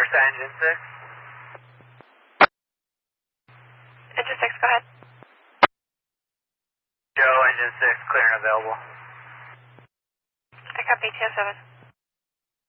to engine 6. Engine 6, go ahead. Joe, engine 6, clear and available. I copy 207.